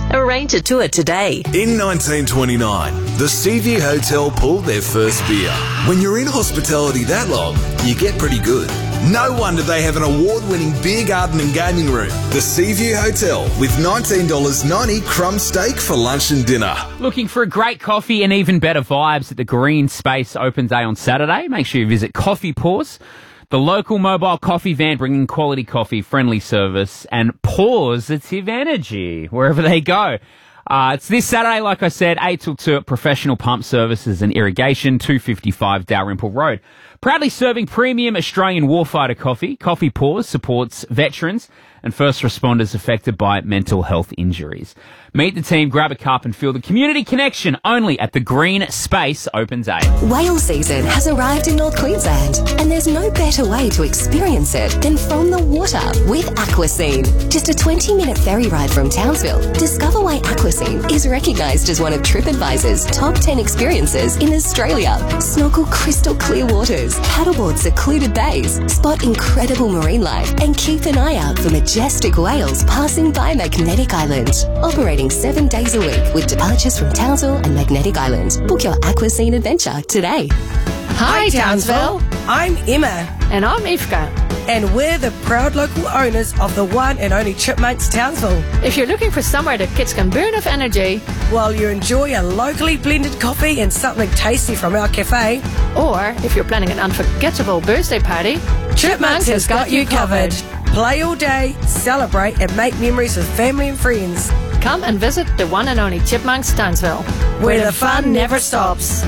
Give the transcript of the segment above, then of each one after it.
Arrange a tour today. In 1929, the Seaview Hotel pulled their first beer. When you're in hospitality that long, you get pretty good. No wonder they have an award-winning beer garden and gaming room. The Seaview Hotel with $19.90 crumb steak for lunch and dinner. Looking for a great coffee and even better vibes at the Green Space Open Day on Saturday? Make sure you visit Coffee Pause, the local mobile coffee van bringing quality coffee, friendly service, and positive energy wherever they go. It's this Saturday, like I said, 8 till 2 at Professional Pump Services and Irrigation, 255 Dalrymple Road. Proudly serving premium Australian warfighter coffee, Coffee Pause supports veterans and first responders affected by mental health injuries. Meet the team, grab a cup and feel the community connection only at the Green Space Open Day. Whale season has arrived in North Queensland, and there's no better way to experience it than from the water with Aquascene. Just a 20-minute ferry ride from Townsville. Discover why Aquascene is recognised as one of TripAdvisor's top 10 experiences in Australia. Snorkel crystal clear waters, paddleboard secluded bays, spot incredible marine life, and keep an eye out for majestic whales passing by Magnetic Island. Operating 7 days a week with departures from Townsville and Magnetic Island. Book your Aquascene adventure today. Hi Townsville, I'm Emma. And I'm Ifka. And we're the proud local owners of the one and only Chipmunks Townsville. If you're looking for somewhere the kids can burn off energy, while you enjoy a locally blended coffee and something tasty from our cafe, or if you're planning an unforgettable birthday party, Chipmunks has got you covered. Play all day, celebrate and make memories with family and friends. Come and visit the one and only Chipmunks Townsville, where the fun never stops.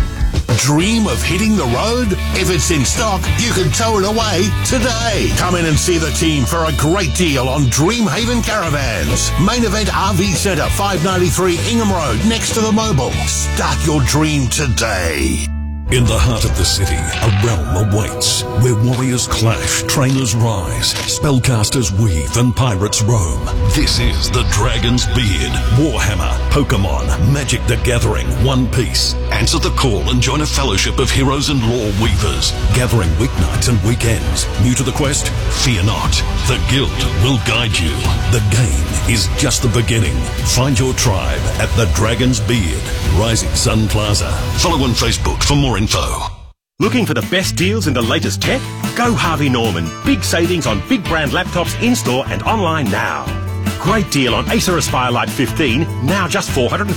Dream of hitting the road? If it's in stock, you can tow it away today. Come in and see the team for a great deal on Dreamhaven Caravans. Main Event RV Centre, 593 Ingham Road, next to the Mobile. Start your dream today. In the heart of the city, a realm awaits, where warriors clash, trainers rise, spellcasters weave, and pirates roam. This is the Dragon's Beard, Warhammer, Pokemon, Magic the Gathering, One Piece. Answer the call and join a fellowship of heroes and lore weavers, gathering weeknights and weekends. New to the quest? Fear not. The Guild will guide you. The game is just the beginning. Find your tribe at the Dragon's Beard, Rising Sun Plaza. Follow on Facebook for more info. Looking for the best deals and the latest tech? Go Harvey Norman. Big savings on big brand laptops in-store and online now. Great deal on Acer Aspire Lite 15, now just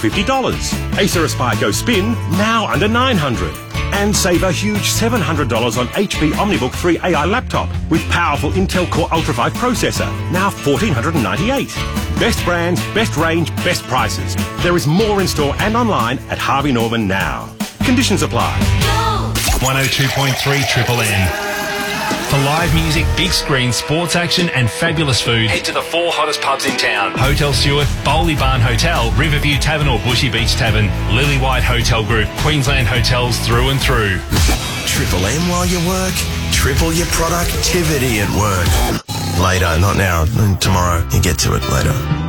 $450. Acer Aspire Go Spin, now under $900. And save a huge $700 on HP OmniBook 3 AI laptop with powerful Intel Core Ultra 5 processor, now $1,498. Best brands, best range, best prices. There is more in store and online at Harvey Norman now. Conditions apply. 102.3 Triple M. For live music, big screen, sports action and fabulous food, head to the 4 hottest pubs in town. Hotel Stewart, Bowley Barn Hotel, Riverview Tavern or Bushy Beach Tavern, Lily White Hotel Group, Queensland hotels through and through. Triple M while you work, triple your productivity at work. Later, not now, tomorrow. You get to it later.